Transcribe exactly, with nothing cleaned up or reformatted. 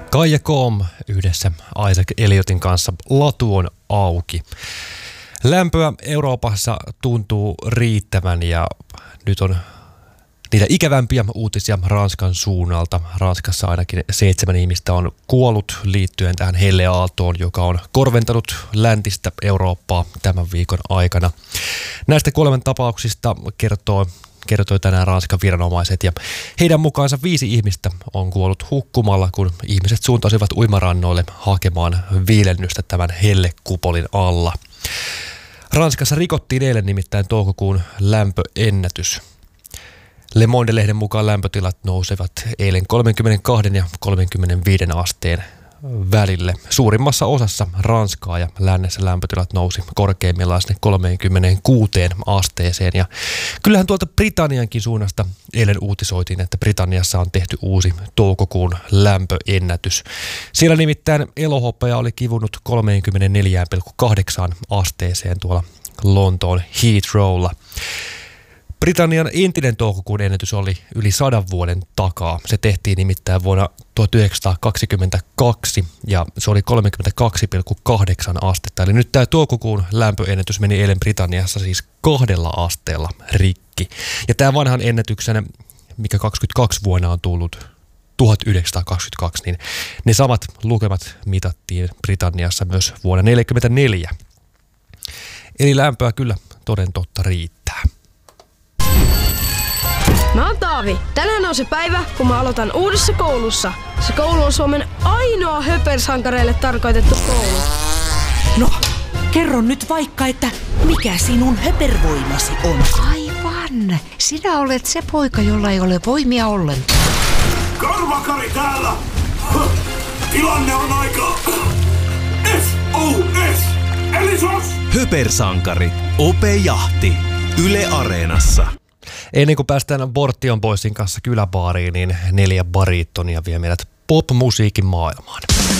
Kaija Koom yhdessä Isaac Elliotin kanssa Latu on auki. Lämpöä Euroopassa tuntuu riittävän ja nyt on niitä ikävämpiä uutisia Ranskan suunnalta. Ranskassa ainakin seitsemän ihmistä on kuollut liittyen tähän helleaaltoon, joka on korventanut läntistä Eurooppaa tämän viikon aikana. Näistä kuoleman tapauksista kertoo kertoi tänään Ranskan viranomaiset ja heidän mukaansa viisi ihmistä on kuollut hukkumalla, kun ihmiset suuntasivat uimarannoille hakemaan viilennystä tämän hellekupolin alla. Ranskassa rikottiin eilen nimittäin toukokuun lämpöennätys. Le Monde-lehden mukaan lämpötilat nousevat eilen kolmekymmentäkaksi ja kolmekymmentäviisi asteen välille. Suurimmassa osassa Ranskaa ja lännessä lämpötilat nousi korkeimmillaan sinne kolmeenkymmeneenkuusi asteeseen. Ja kyllähän tuolta Britanniankin suunnasta eilen uutisoitiin, että Britanniassa on tehty uusi toukokuun lämpöennätys. Siellä nimittäin elohopea oli kivunut kolmekymmentäneljä pilkku kahdeksan asteeseen tuolla Lontoon Heathrowlla. Britannian entinen toukokuun ennätys oli yli sadan vuoden takaa. Se tehtiin nimittäin vuonna tuhatyhdeksänsataakaksikymmentäkaksi ja se oli kolmekymmentäkaksi pilkku kahdeksan astetta. Eli nyt tämä toukokuun lämpöennätys meni eilen Britanniassa siis kahdella asteella rikki. Ja tämä vanhan ennätyksen, mikä kaksikymmentäkaksi vuonna on tullut tuhatyhdeksänsataakaksikymmentäkaksi, niin ne samat lukemat mitattiin Britanniassa myös vuonna tuhatyhdeksänsataaneljäkymmentäneljä. Eli lämpöä kyllä toden totta riittää. Mä oon Taavi. Tänään on se päivä, kun mä aloitan uudessa koulussa. Se koulu on Suomen ainoa höpersankareille tarkoitettu koulu. No, kerro nyt vaikka, että mikä sinun höpervoimasi on? Aivan. Sinä olet se poika, jolla ei ole voimia ollenkaan. Karvakari täällä! Tilanne on aika... S O S! Eli sos! Höpersankari. Ope Jahti. Yle Areenassa. Ennen kuin päästään Bortion Boysin kanssa kyläbaariin, niin neljä bariittonia vie meidät pop-musiikin maailmaan.